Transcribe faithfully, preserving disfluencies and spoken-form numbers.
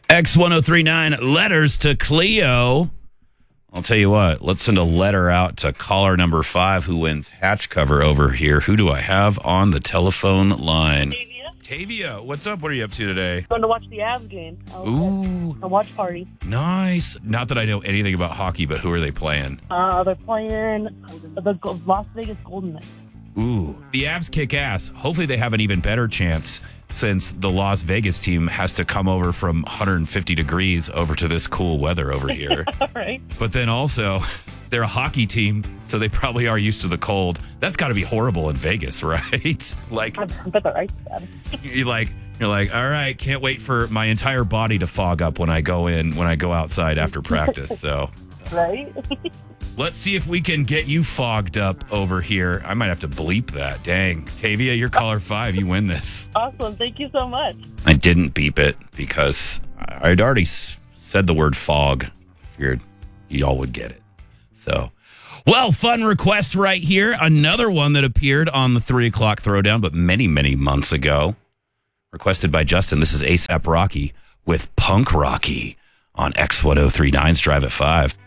X ten thirty-nine letters to Cleo. I'll tell you what, let's send a letter out to caller number five who wins hatch cover over here. Who do I have on the telephone line? Tavia. Tavia, what's up? What are you up to today? Going to watch the Avs game. I'll Ooh, a watch party. nice. Not that I know anything about hockey, but who are they playing? Uh, they're playing the Go- Las Vegas Golden Knights. Ooh, the Avs kick ass. Hopefully they have an even better chance since the Las Vegas team has to come over from one hundred fifty degrees over to this cool weather over here. All right. But then also, they're a hockey team, so they probably are used to the cold. That's got to be horrible in Vegas, right? Like, I bet the ice bad. you like you're like, all right, can't wait for my entire body to fog up when I go in when I go outside after practice. So, Right? let's see if we can get you fogged up over here. I might have to bleep that. Dang, Tavia, you're caller five. You win this. Awesome. Thank you so much. I didn't beep it because I'd already s- said the word fog. Figured y'all would get it. So, well, fun request right here. Another one that appeared on the three o'clock throwdown, but many, many months ago. Requested by Justin. This is ASAP Rocky with Punk Rocky on X ten thirty-nine's Drive at five.